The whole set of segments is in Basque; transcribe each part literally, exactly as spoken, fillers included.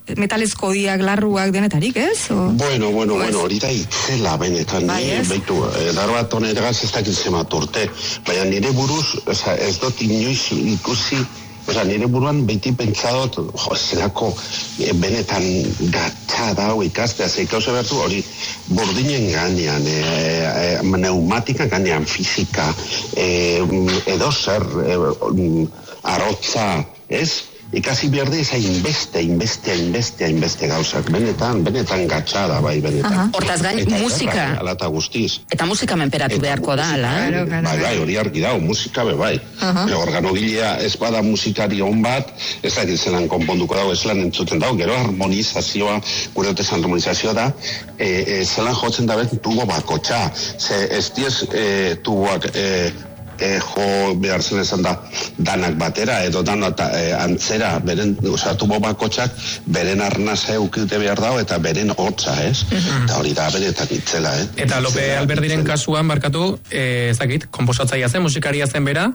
metalezko diak, larruak, denetarik, ez? O? Bueno, bueno, bueno, hori da itzela benetan, bai, ni, beitu, edar bat honeregaz ez dakit zemat urte, baina nire buruz, oza, ez dut inoiz ikusi, oza, nire buruan beti pentsadot, jo, zelako e, benetan gatsa dau ikastea, zeikauze bertu hori burdinen gainean, e, e, pneumatika gainean, fizika, e, edo zer, e, arotza, ez? Ikasi berde ez hainbeste, hainbeste, hainbeste, hainbeste gauzak. Benetan, benetan gatxada, bai, benetan. Hortaz gain, musika. Alata guztiz. Eta musika menperatu beharko da, ala? Bai, bai, hori argi dau, musika be, bai. Organogilea ez bada musikari hon bat, ez da zelan konponduko dago, ez lan entzuten dago, gero harmonizazioa, gure dutezan harmonizazioa da, zelan jotzen da bet tubo bakotxa. Ze ez diez tuboak... E, jo behar zen esan da danak batera edo danak e, antzera beren, oza, tubo bakotxak beren arnaza eukite behar dago eta beren hotza, ez? Uh-huh. Eta hori da beretan itzela, eh? Eta Lope itzela, Alberdiren itzela. Kasuan, barkatu, eh, ezakit, komposatzaia zen, musikaria zen bera?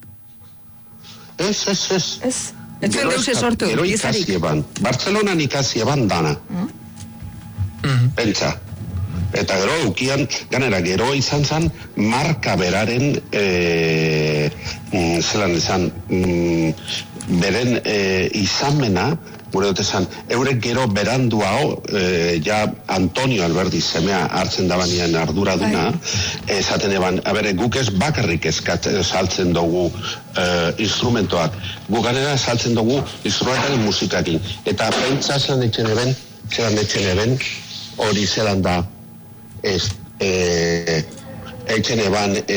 Ez, ez, ez. Ez, ez zuen deuse sortu, gero ikasi eban, Bartzelonan ikasi eban dana. Uh-huh. Pentsa. Eta gero, ukian, ganera, gero izan zen, marka beraren, e, mm, zelan izan, mm, beren e, izamena, gure dut esan, eurek gero berandu hau, e, ja Antonio Alberdi semea hartzen da banean arduraduna, esaten eban, abere, guk ez bakarrik eskat saltzen dugu e, instrumentoak, guk ganera saltzen dugu instrumentaren musikakin, eta pentsa zelan etxen eben, zelan etxen eben, hori zelan da, ez, e, eitzen eban e,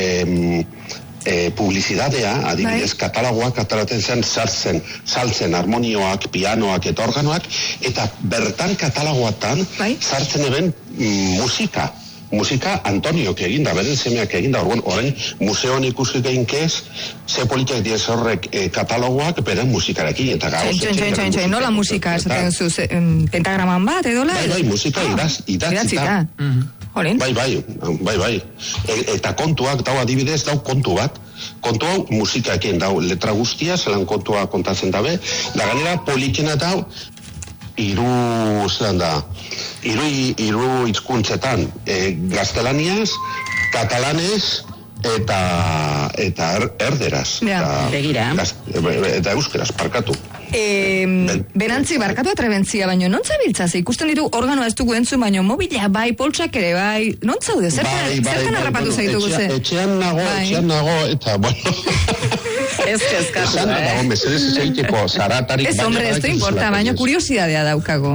e, publizidadea, adibidez, bai. Katalogoak ataraten zen sartzen, saltzen harmonioak, pianoak eta organoak, eta bertan katalogoatan bai. Sartzen eben mm, musika. Musika Antoniok eginda, beren semeak eginda, orain, orain museoan ikusi geinkez, ze politak diez horrek e, katalogoak beren musikarekin, eta gauz... Txain, txain, txain, txain, nola musika, esaten zuz, pentagraman bat, edo la? Bai, bai, musika ah, idaz, idatzita. Bai, bai, bai, bai. E, eta kontuak, dau adibidez, dau kontu bat, kontu hau musikaekin, dau letra guztia, zelan kontua kontatzen dabe, da ganera polikena dau, iru, zelan da, iru, iru hizkuntzetan, e, gaztelaniaz, katalanez, eta eta er, erderaz. Ja, begira. Eta euskeraz, parkatu. E, benantzi, barkatu atrebentzia, baino, non zabiltzaz? Ikusten ditu organoa ez dugu entzun, baino, mobila bai, poltsak ere bai, non zaude? Zertan bai, bai, bai, harrapatu bai, zaitu guze? Etxean nago, bai. etxean nago, eta, bueno... Ez kezkatu, eh? Nago, mesedez zeiteko zaratarik... Ez, hombre, ez da importa, baino kuriosidadea daukago.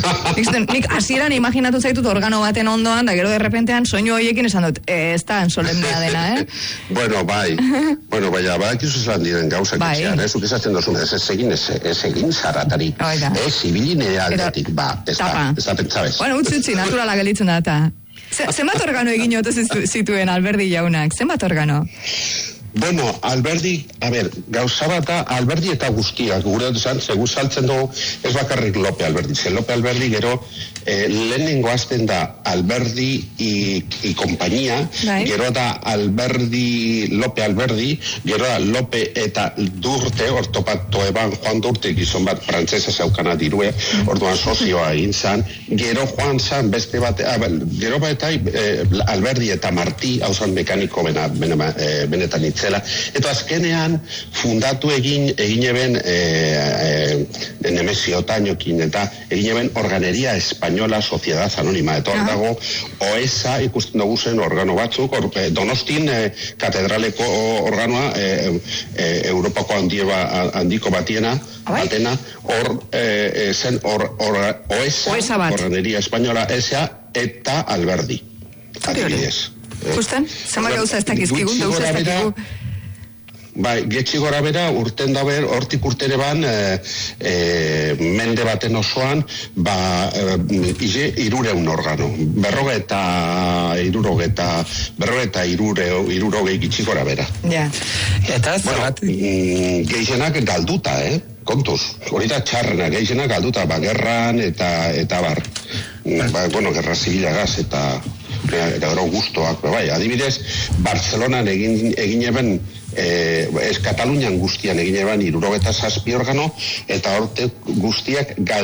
Nik hasieran imaginatu zaitut organo baten ondoan, da gero de repentean soinu horiekin esan dut, ez da solemnea dena, eh? Bueno, bai, bueno, baina, bai, kizu zelan diren gauzak bai. Etxean, ez, eh? Ukezatzen dozun, ez ez egin, ez, ez egin zaratarik, ez zibilin ere aldetik, ba, ez da, ez da pentsabez. Bueno, utzi, utzi, naturala gelitzen da, eta... Zenbat organo egin ote zituen Alberdi jaunak? Zenbat organo? Bueno, Alberdi, a ber, gauza bat da, Alberdi eta guztiak, gure dut esan, segu saltzen dugu, ez bakarrik Lope Alberdi, ze Lope Alberdi gero, eh, lehenengo azten da Alberdi i, i kompainia, bai. Gero da Alberdi, Lope Alberdi, gero da Lope eta Durte, ortopato eban Juan Durte, gizon bat frantzesa zeukana dirue, mm. Orduan sozioa egin zan, gero Juan zan, beste bat, a, gero bat eh, Alberdi eta Martí, hau zan mekaniko bena, bena, eh, benetan itzen, eta azkenean fundatu egin egin eben e, e, Nemesio Otañokin eta egin eben Organeria Española Sociedad Anónima eta hor dago oesa ikusten dugu zen organo batzuk or, e, Donostin e, katedraleko organoa e, e, Europako handieba, handiko batiena batena hor e, zen or, or, oesa, oesa Organeria Española esa eta Alberdi adibidez. Justen, zama gauza ez dakizkigun, dauz ez dakigu. Bai, getxi gora bera, urten da ber, hortik urtere ban, e, e, mende baten osoan, ba, e, ize, irureun organo. Berroge eta iruroge eta, berroge eta irure, iruroge gitxi gora bera. Ja. Eta ez, bueno, mm, gehienak galduta, eh? Kontuz, hori da txarrena, gehienak galduta, ba, gerran eta, eta bar. Ba, bueno, gerra zibilagaz eta... eta gero gustoak, bai, adibidez Bartzelonan egin, egin eben eh, ez Katalunian guztian egin eben irurogeta zazpi organo eta horte guztiak